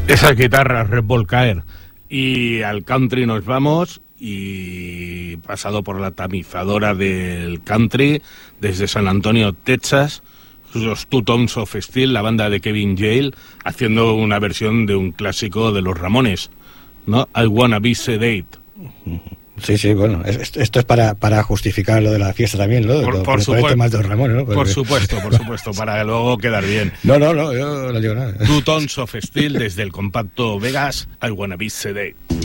Esas guitarras Red Volcaer. Y al country nos vamos, y pasado por la tamizadora del country, desde San Antonio, Texas, los Two Tones of Steel, la banda de Kevin Yale, haciendo una versión de un clásico de los Ramones, ¿no? I Wanna Be Sedate. Sí, bueno, esto es para justificar lo de la fiesta también, ¿no? Por supuesto, más de Ramón, ¿no? Por supuesto, para luego quedar bien. No, yo no digo nada. Two Tones of Steel, desde el compacto Vegas, I Wanna Be Sedate.